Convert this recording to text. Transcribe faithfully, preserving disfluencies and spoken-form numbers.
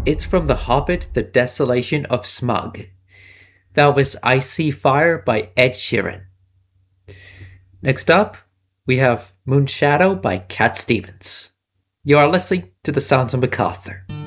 It's from The Hobbit, The Desolation of Smaug. That was I See Fire by Ed Sheeran. Next up, we have Moonshadow by Cat Stevens. You are listening to The Sounds of MacArthur.